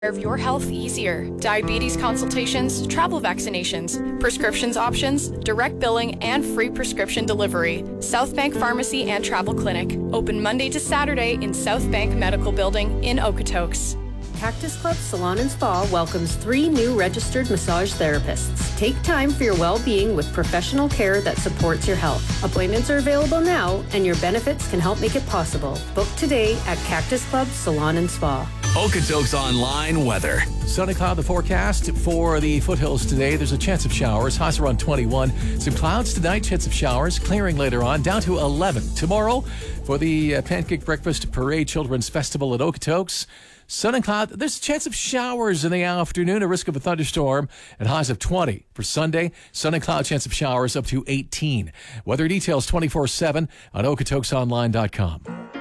of your health easier. Diabetes consultations, travel vaccinations, prescriptions options, direct billing, and free prescription delivery. South Bank Pharmacy and Travel Clinic. Open Monday to Saturday in South Bank Medical Building in Okotoks. Cactus Club Salon and Spa welcomes 3 new registered massage therapists. Take time for your well-being with professional care that supports your health. Appointments are available now, and your benefits can help make it possible. Book today at Cactus Club Salon and Spa. Okotoks Online weather. Sunny cloud the forecast for the foothills today. There's a chance of showers. Highs around 21. Some clouds tonight, chance of showers. Clearing later on, down to 11. Tomorrow for the Pancake Breakfast Parade Children's Festival at Okotoks. Sun and cloud. There's a chance of showers in the afternoon, a risk of a thunderstorm, and highs of 20. For Sunday, sun and cloud, chance of showers up to 18. Weather details 24/7 on okotoksonline.com.